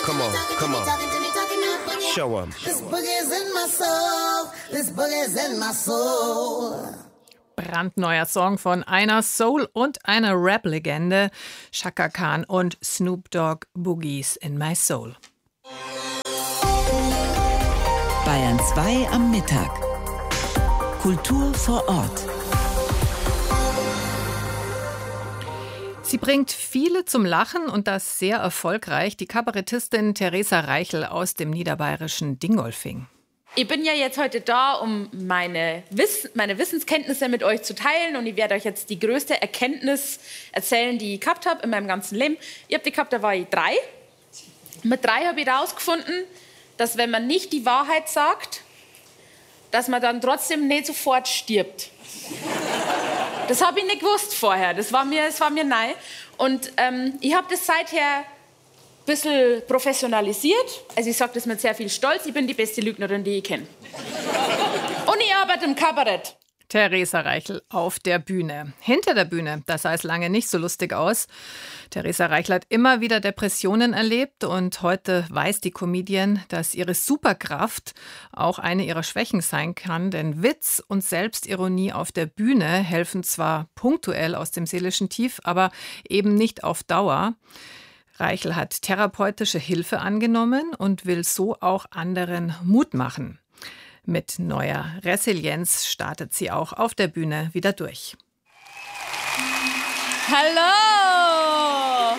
Come on, come on. Show 'em. This boogie's in my soul. This boogie's in my soul. Brandneuer Song von einer Soul- und einer Rap-Legende, Chaka Khan und Snoop Dogg, Boogies in My Soul. Bayern 2 am Mittag. Kultur vor Ort. Sie bringt viele zum Lachen und das sehr erfolgreich. Die Kabarettistin Theresa Reichel aus dem niederbayerischen Dingolfing. Ich bin ja jetzt heute da, um meine Wissenskenntnisse mit euch zu teilen. Und ich werde euch jetzt die größte Erkenntnis erzählen, die ich gehabt habe in meinem ganzen Leben. Ich habe die gehabt, da war ich 3. Mit 3 habe ich herausgefunden, dass wenn man nicht die Wahrheit sagt, dass man dann trotzdem nicht sofort stirbt. Das habe ich nicht gewusst vorher. Das war mir neu. Und ich habe das seither ein bisschen professionalisiert. Also ich sage das mit sehr viel Stolz. Ich bin die beste Lügnerin, die ich kenne. Und ich arbeite im Kabarett. Theresa Reichel auf der Bühne. Hinter der Bühne, da sah es lange nicht so lustig aus. Theresa Reichel hat immer wieder Depressionen erlebt und heute weiß die Comedian, dass ihre Superkraft auch eine ihrer Schwächen sein kann, denn Witz und Selbstironie auf der Bühne helfen zwar punktuell aus dem seelischen Tief, aber eben nicht auf Dauer. Reichel hat therapeutische Hilfe angenommen und will so auch anderen Mut machen. Mit neuer Resilienz startet sie auch auf der Bühne wieder durch. Hallo!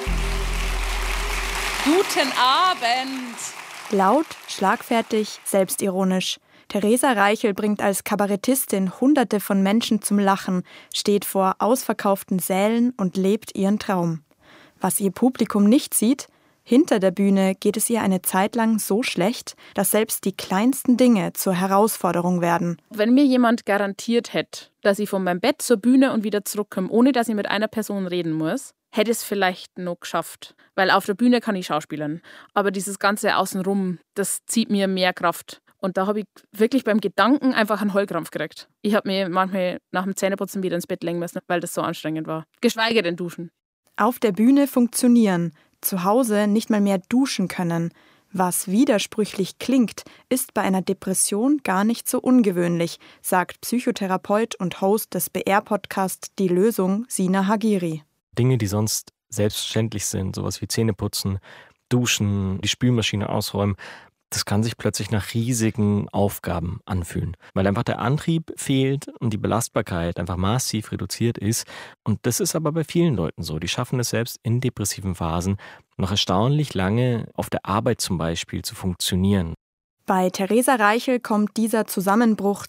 Guten Abend! Laut, schlagfertig, selbstironisch. Theresa Reichel bringt als Kabarettistin Hunderte von Menschen zum Lachen, steht vor ausverkauften Sälen und lebt ihren Traum. Was ihr Publikum nicht sieht: Hinter der Bühne geht es ihr eine Zeit lang so schlecht, dass selbst die kleinsten Dinge zur Herausforderung werden. Wenn mir jemand garantiert hätte, dass ich von meinem Bett zur Bühne und wieder zurückkomme, ohne dass ich mit einer Person reden muss, hätte ich es vielleicht noch geschafft. Weil auf der Bühne kann ich schauspielern. Aber dieses ganze Außenrum, das zieht mir mehr Kraft. Und da habe ich wirklich beim Gedanken einfach einen Heulkrampf gekriegt. Ich habe mir manchmal nach dem Zähneputzen wieder ins Bett legen müssen, weil das so anstrengend war. Geschweige denn duschen. Auf der Bühne funktionieren, zu Hause nicht mal mehr duschen können. Was widersprüchlich klingt, ist bei einer Depression gar nicht so ungewöhnlich, sagt Psychotherapeut und Host des BR-Podcasts Die Lösung, Sina Hagiri. Dinge, die sonst selbstverständlich sind, sowas wie Zähneputzen, duschen, die Spülmaschine ausräumen, das kann sich plötzlich nach riesigen Aufgaben anfühlen, weil einfach der Antrieb fehlt und die Belastbarkeit einfach massiv reduziert ist. Und das ist aber bei vielen Leuten so. Die schaffen es selbst in depressiven Phasen noch erstaunlich lange auf der Arbeit zum Beispiel zu funktionieren. Bei Theresa Reichel kommt dieser Zusammenbruch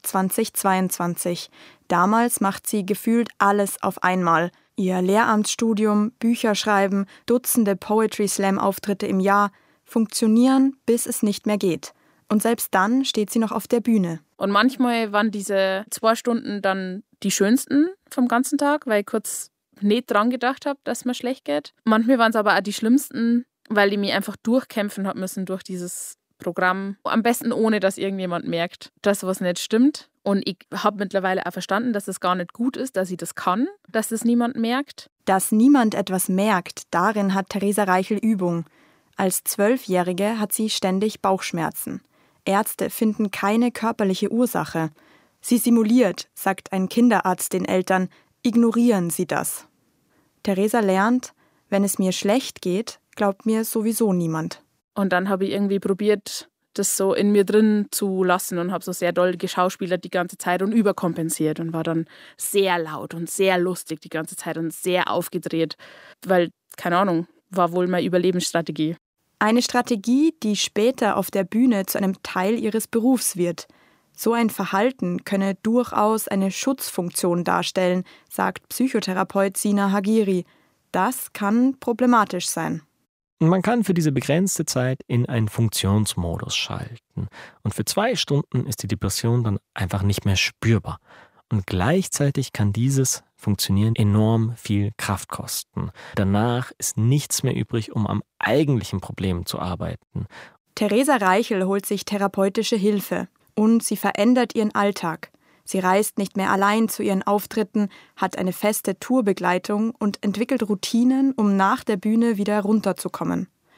2022. Damals macht sie gefühlt alles auf einmal. Ihr Lehramtsstudium, Bücher schreiben, Dutzende Poetry-Slam-Auftritte im Jahr, funktionieren, bis es nicht mehr geht. Und selbst dann steht sie noch auf der Bühne. Und manchmal waren diese 2 Stunden dann die schönsten vom ganzen Tag, weil ich kurz nicht dran gedacht habe, dass mir schlecht geht. Manchmal waren es aber auch die schlimmsten, weil ich mich einfach durchkämpfen habe müssen durch dieses Programm. Am besten ohne, dass irgendjemand merkt, dass was nicht stimmt. Und ich habe mittlerweile auch verstanden, dass es gar nicht gut ist, dass ich das kann, dass das niemand merkt. Dass niemand etwas merkt, darin hat Theresa Reichel Übung. Als 12-Jährige hat sie ständig Bauchschmerzen. Ärzte finden keine körperliche Ursache. Sie simuliert, sagt ein Kinderarzt den Eltern, ignorieren Sie das. Theresa lernt, wenn es mir schlecht geht, glaubt mir sowieso niemand. Und dann habe ich irgendwie probiert, das so in mir drin zu lassen und habe so sehr doll geschauspielert die ganze Zeit und überkompensiert und war dann sehr laut und sehr lustig die ganze Zeit und sehr aufgedreht, weil, keine Ahnung, war wohl meine Überlebensstrategie. Eine Strategie, die später auf der Bühne zu einem Teil ihres Berufs wird. So ein Verhalten könne durchaus eine Schutzfunktion darstellen, sagt Psychotherapeut Sina Hagiri. Das kann problematisch sein. Man kann für diese begrenzte Zeit in einen Funktionsmodus schalten. Und für 2 Stunden ist die Depression dann einfach nicht mehr spürbar. Und gleichzeitig kann dieses Funktionieren enorm viel Kraft kosten. Danach ist nichts mehr übrig, um am eigentlichen Problem zu arbeiten. Theresa Reichel holt sich therapeutische Hilfe und sie verändert ihren Alltag. Sie reist nicht mehr allein zu ihren Auftritten, hat eine feste Tourbegleitung und entwickelt Routinen, um nach der Bühne wieder runterzukommen.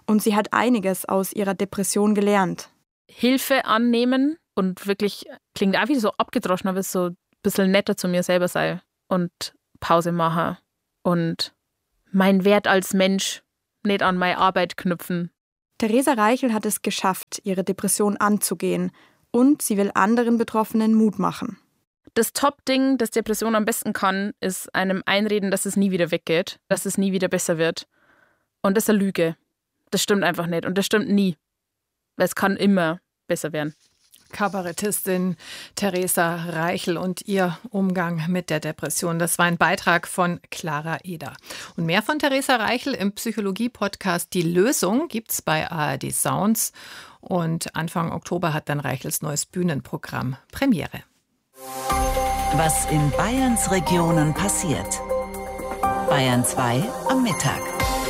Und sie hat einiges aus ihrer Depression gelernt. Hilfe annehmen und wirklich, klingt auch wieder so abgedroschen, aber so ein bisschen netter zu mir selber sein und Pause machen und meinen Wert als Mensch nicht an meine Arbeit knüpfen. Theresa Reichel hat es geschafft, ihre Depression anzugehen und sie will anderen Betroffenen Mut machen. Das Top-Ding, das Depression am besten kann, ist einem einreden, dass es nie wieder weggeht, dass es nie wieder besser wird. Und das ist eine Lüge. Das stimmt einfach nicht und das stimmt nie. Weil es kann immer besser werden. Kabarettistin Theresa Reichel und ihr Umgang mit der Depression. Das war ein Beitrag von Clara Eder. Und mehr von Theresa Reichel im Psychologie-Podcast Die Lösung gibt's bei ARD Sounds. Und Anfang Oktober hat dann Reichels neues Bühnenprogramm Premiere. Was in Bayerns Regionen passiert. Bayern 2 am Mittag.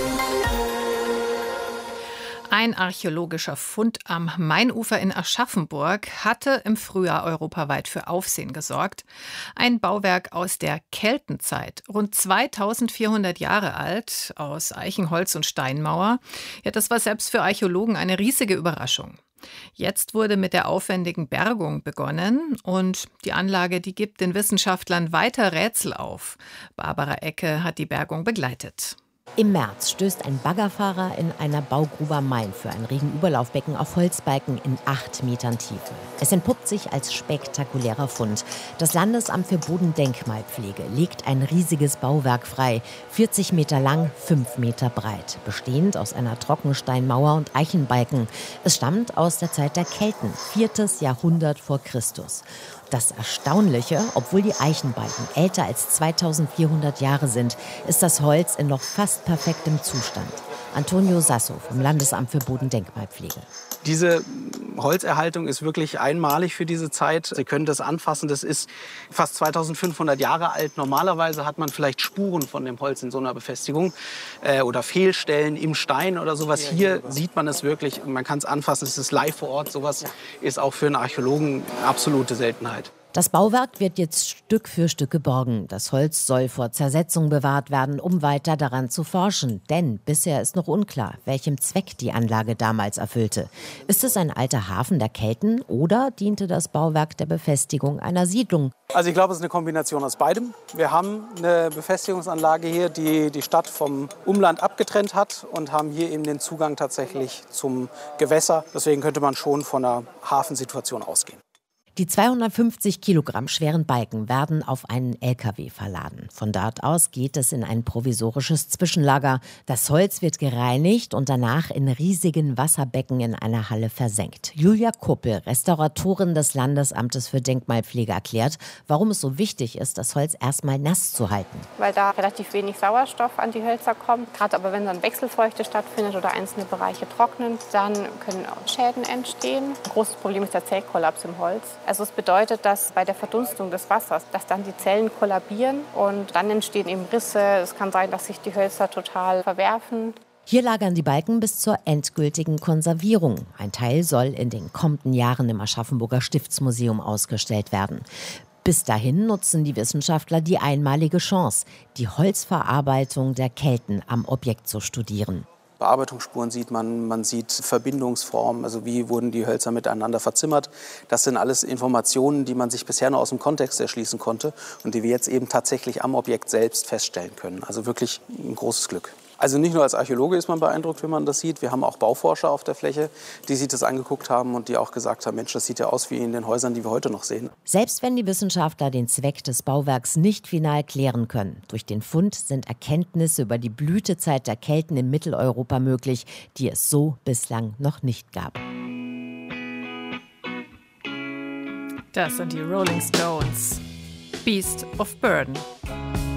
Ein archäologischer Fund am Mainufer in Aschaffenburg hatte im Frühjahr europaweit für Aufsehen gesorgt. Ein Bauwerk aus der Keltenzeit, rund 2400 Jahre alt, aus Eichenholz und Steinmauer. Ja, das war selbst für Archäologen eine riesige Überraschung. Jetzt wurde mit der aufwendigen Bergung begonnen und die Anlage, die gibt den Wissenschaftlern weiter Rätsel auf. Barbara Ecke hat die Bergung begleitet. Im März stößt ein Baggerfahrer in einer Baugrube am Main für ein Regenüberlaufbecken auf Holzbalken in 8 Metern Tiefe. Es entpuppt sich als spektakulärer Fund. Das Landesamt für Bodendenkmalpflege legt ein riesiges Bauwerk frei, 40 Meter lang, 5 Meter breit, bestehend aus einer Trockensteinmauer und Eichenbalken. Es stammt aus der Zeit der Kelten, 4. Jahrhundert vor Christus. Das Erstaunliche, obwohl die Eichenbalken älter als 2400 Jahre sind, ist das Holz in noch fast perfektem Zustand. Antonio Sasso vom Landesamt für Bodendenkmalpflege. Diese Holzerhaltung ist wirklich einmalig für diese Zeit. Sie können das anfassen, das ist fast 2500 Jahre alt. Normalerweise hat man vielleicht Spuren von dem Holz in so einer Befestigung oder Fehlstellen im Stein oder sowas. Hier sieht man es wirklich, man kann es anfassen, es ist live vor Ort. Sowas ist auch für einen Archäologen eine absolute Seltenheit. Das Bauwerk wird jetzt Stück für Stück geborgen. Das Holz soll vor Zersetzung bewahrt werden, um weiter daran zu forschen. Denn bisher ist noch unklar, welchem Zweck die Anlage damals erfüllte. Ist es ein alter Hafen der Kelten oder diente das Bauwerk der Befestigung einer Siedlung? Also ich glaube, es ist eine Kombination aus beidem. Wir haben eine Befestigungsanlage hier, die die Stadt vom Umland abgetrennt hat und haben hier eben den Zugang tatsächlich zum Gewässer. Deswegen könnte man schon von einer Hafensituation ausgehen. Die 250 Kilogramm schweren Balken werden auf einen LKW verladen. Von dort aus geht es in ein provisorisches Zwischenlager. Das Holz wird gereinigt und danach in riesigen Wasserbecken in einer Halle versenkt. Julia Kuppel, Restauratorin des Landesamtes für Denkmalpflege, erklärt, warum es so wichtig ist, das Holz erstmal nass zu halten. Weil da relativ wenig Sauerstoff an die Hölzer kommt. Gerade aber wenn dann Wechselfeuchte stattfindet oder einzelne Bereiche trocknen, dann können auch Schäden entstehen. Ein großes Problem ist der Zellkollaps im Holz. Also es bedeutet, dass bei der Verdunstung des Wassers, dass dann die Zellen kollabieren und dann entstehen eben Risse. Es kann sein, dass sich die Hölzer total verwerfen. Hier lagern die Balken bis zur endgültigen Konservierung. Ein Teil soll in den kommenden Jahren im Aschaffenburger Stiftsmuseum ausgestellt werden. Bis dahin nutzen die Wissenschaftler die einmalige Chance, die Holzverarbeitung der Kelten am Objekt zu studieren. Bearbeitungsspuren sieht man sieht Verbindungsformen, also wie wurden die Hölzer miteinander verzimmert. Das sind alles Informationen, die man sich bisher nur aus dem Kontext erschließen konnte und die wir jetzt eben tatsächlich am Objekt selbst feststellen können. Also wirklich ein großes Glück. Also nicht nur als Archäologe ist man beeindruckt, wenn man das sieht. Wir haben auch Bauforscher auf der Fläche, die sich das angeguckt haben und die auch gesagt haben, Mensch, das sieht ja aus wie in den Häusern, die wir heute noch sehen. Selbst wenn die Wissenschaftler den Zweck des Bauwerks nicht final klären können, durch den Fund sind Erkenntnisse über die Blütezeit der Kelten in Mitteleuropa möglich, die es so bislang noch nicht gab. Das sind die Rolling Stones. Beast of Burden.